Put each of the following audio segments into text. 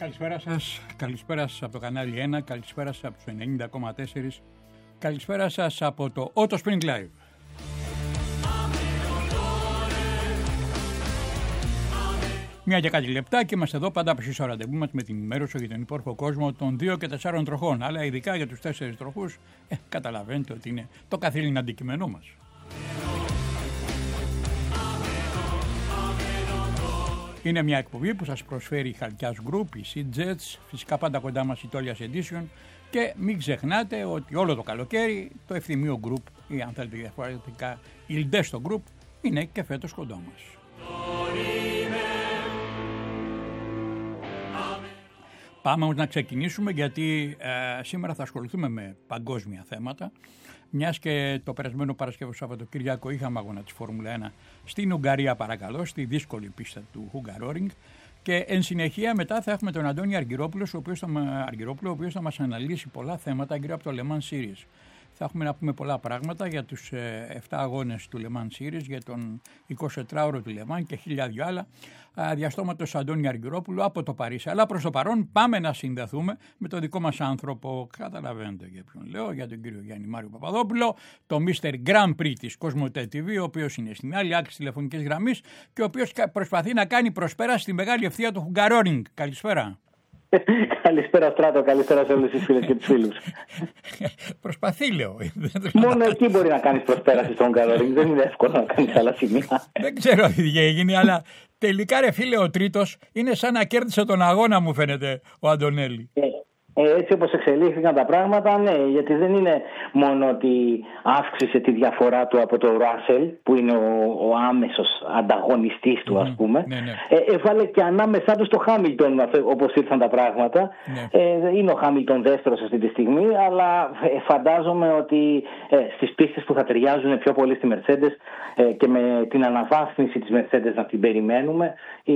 Καλησπέρα σας. Καλησπέρα σας από το κανάλι 1. Καλησπέρα σας από τους 90,4. Καλησπέρα σας από το Auto Spring Live. Μία και κάτι λεπτά και είμαστε εδώ πάντα από στο ραντεβού μας με την ενημέρωση για τον υπόρροφο κόσμο των 2 και 4 τροχών. Αλλά ειδικά για τους 4 τροχούς, καταλαβαίνετε ότι είναι το καθήλυνα αντικείμενό μας. Είναι μια εκπομπή που σας προσφέρει η Χαλκιάς Group, η Sea-Jets, φυσικά πάντα κοντά μας η Tolias Edition και μην ξεχνάτε ότι όλο το καλοκαίρι το Ευθυμείο Group ή αν θέλετε διαφορετικά η Ildesto Group είναι και φέτος κοντά μας. Πάμε όμως να ξεκινήσουμε γιατί σήμερα θα ασχοληθούμε με παγκόσμια θέματα. Μιας και το περασμένο Παρασκευό Σαββατοκύριακο είχαμε αγώνα της Φόρμουλα 1 στην Ουγγαρία, παρακαλώ, στη δύσκολη πίστα του Hungaroring. Και εν συνεχεία μετά θα έχουμε τον Αντώνη Αργυρόπουλο, ο οποίος θα μας αναλύσει πολλά θέματα γύρω από το Le Mans Series. Θα έχουμε να πούμε πολλά πράγματα για τους 7 αγώνες του Le Mans Series, για τον 24ωρο του Le Mans και 1000 άλλα. Διαστόματος Αντώνη Αργυρόπουλου από το Παρίσι. Αλλά προς το παρόν πάμε να συνδεθούμε με το δικό μας άνθρωπο. Καταλαβαίνετε για ποιον λέω, για τον κύριο Γιάννη Μάριο Παπαδόπουλο, το Mr. Grand Prix της Κοσμοτέ TV, ο οποίος είναι στην άλλη άκρη της τηλεφωνικής γραμμής και ο οποίος προσπαθεί να κάνει προσπέραση στη μεγάλη ευθεία του Hungaroring. Καλησπέρα. Καλησπέρα Στράτο, καλησπέρα σε όλους τους φίλους και τους φίλους. Προσπαθεί, λέω. Μόνο εκεί μπορεί να κάνεις προσπέραση στον Hungaroring, δεν είναι εύκολο να κάνεις άλλα σημεία. Δεν ξέρω τι έγινε, αλλά τελικά ρε φίλε ο τρίτος είναι σαν να κέρδισε τον αγώνα, μου φαίνεται, ο Αντωνέλη. Έτσι όπως εξελίχθηκαν τα πράγματα, ναι, γιατί δεν είναι μόνο ότι αύξησε τη διαφορά του από το Ράσελ, που είναι ο άμεσος ανταγωνιστής του, ας πούμε. Ναι. Έβαλε και ανάμεσά του το Χάμιλτον, όπως ήρθαν τα πράγματα. Είναι ο Χάμιλτον δεύτερος αυτή τη στιγμή, αλλά φαντάζομαι ότι στις πίστες που θα ταιριάζουν πιο πολύ στη Mercedes και με την αναβάθμιση της Mercedes να την περιμένουμε,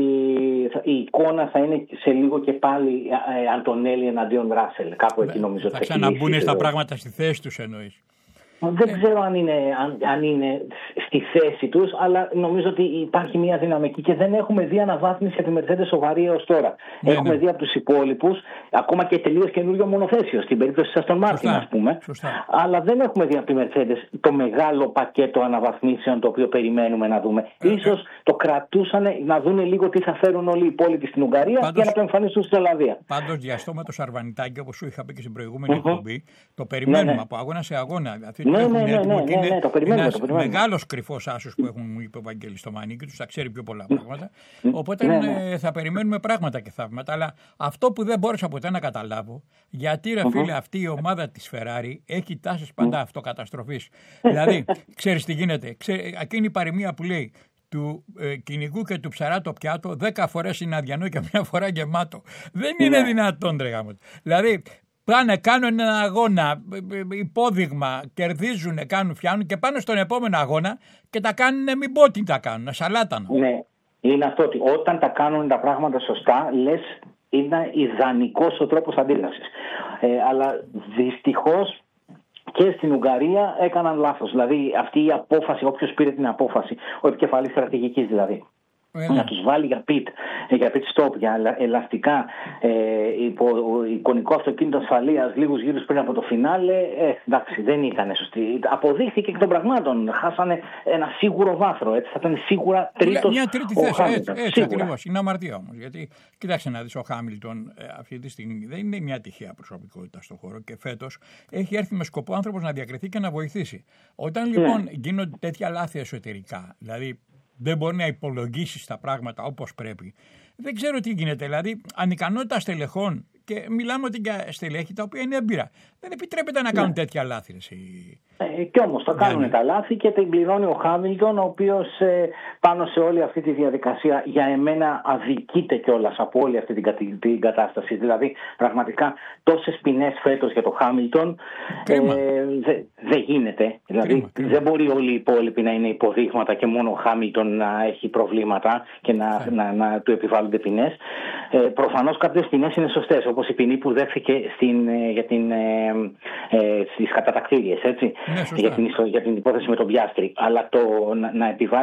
η εικόνα θα είναι σε λίγο και πάλι Αντωνέλη εναντίον Ράσελ. Κάπου εκεί νομίζω θα ξαναμπούν στα πράγματα στη θέση τους, εννοείς. Δεν ξέρω αν είναι στη θέση τους, αλλά νομίζω ότι υπάρχει μια δυναμική και δεν έχουμε δει αναβάθμιση για τη Mercedes σοβαρή έως τώρα. Έχουμε δει από τους υπόλοιπους ακόμα και τελείως καινούριο μονοθέσιο, στην περίπτωση της Aston Martin, ας πούμε. Σωστά. Αλλά δεν έχουμε δει από τη Mercedes το μεγάλο πακέτο αναβαθμίσεων το οποίο περιμένουμε να δούμε. Ίσως το κρατούσαν να δούνε λίγο τι θα φέρουν όλοι οι υπόλοιποι στην Ουγγαρία για να το εμφανίσουν στην Ολλανδία. Πάντως, διαστόματος Αρβανιτάκη, όπως σου είχα πει και στην προηγούμενη εκπομπή, το περιμένουμε από αγώνα σε αγώνα. Ναι, το περιμένουμε. Μεγάλος κρυφός άσος που έχουν, μου είπε ο Βαγγέλης στο μανίκι τους, θα ξέρει πιο πολλά πράγματα. Οπότε θα περιμένουμε πράγματα και θαύματα. Αλλά αυτό που δεν μπόρεσα ποτέ να καταλάβω, γιατί ρε φίλε αυτή η ομάδα της Ferrari έχει τάσεις πάντα αυτοκαταστροφής. Δηλαδή, ξέρεις τι γίνεται. Εκείνη η παροιμία που λέει του κυνηγού και του ψαρά το πιάτο 10 φορές είναι αδιανό και μια φορά γεμάτο. Δεν είναι δυνατόν, τρε γάμο. Δηλαδή, πάνε, κάνουν ένα αγώνα, υπόδειγμα, κερδίζουν, φτιάχνουν και πάνε στον επόμενο αγώνα και τα κάνουν, μην πω τι τα κάνουν, σαλάτανα. Ναι, είναι αυτό ότι όταν τα κάνουν τα πράγματα σωστά, λες είναι ιδανικός ο τρόπος αντίδρασης. Αλλά δυστυχώς και στην Ουγγαρία έκαναν λάθος. Δηλαδή αυτή η απόφαση, όποιος πήρε την απόφαση, ο επικεφαλής στρατηγικής δηλαδή, να τους βάλει για pit stop, για ελαστικά εικονικό αυτοκίνητο ασφαλείας λίγους γύρους πριν από το φινάλε, εντάξει, δεν ήταν σωστή. Αποδείχθηκε εκ των πραγμάτων. Χάσανε ένα σίγουρο βάθρο. Έτσι, θα ήταν σίγουρα τρίτος. Μια τρίτη θέση. Έτσι ακριβώς. Είναι αμαρτία όμως. Γιατί κοιτάξτε να δεις, ο Χάμιλτον αυτή τη στιγμή δεν είναι μια τυχαία προσωπικότητα στον χώρο και φέτος έχει έρθει με σκοπό άνθρωπος να διακριθεί και να βοηθήσει. Όταν λοιπόν γίνονται τέτοια λάθη εσωτερικά, δηλαδή δεν μπορεί να υπολογίσει τα πράγματα όπως πρέπει, δεν ξέρω τι γίνεται. Δηλαδή, ανικανότητα στελεχών, και μιλάμε ότι για στελέχη τα οποία είναι έμπειρα, δεν επιτρέπεται να κάνουν τέτοια λάθη. Κι όμως θα κάνουν τα λάθη και την πληρώνει ο Χάμιλτον, ο οποίος πάνω σε όλη αυτή τη διαδικασία για εμένα αδικείται κιόλας από όλη αυτή την κατάσταση. Δηλαδή, πραγματικά τόσες ποινές φέτος για το Χάμιλτον δεν γίνεται. Δηλαδή, δεν μπορεί όλοι οι υπόλοιποι να είναι υποδείγματα και μόνο ο Χάμιλτον να έχει προβλήματα και να του ποινές. Προφανώς κάποιες ποινές είναι σωστές, όπως η ποινή που δέχθηκε στις κατατακτήριες, έτσι, για την υπόθεση με τον Πιάστρη. Αλλά να επιβάλλει